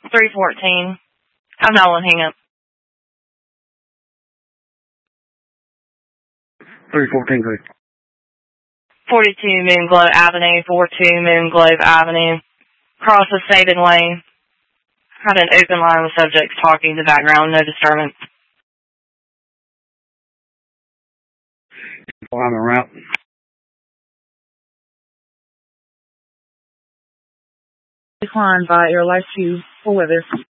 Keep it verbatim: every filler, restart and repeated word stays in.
three fourteen. Have Nolan hang up. three fourteen, please. forty-two Moonglow Avenue, forty-two Moonglow Avenue. Cross the Sabin Lane. Had an open line with subjects talking in the background, no disturbance. I'm en route. Declined by Air Life two for weather.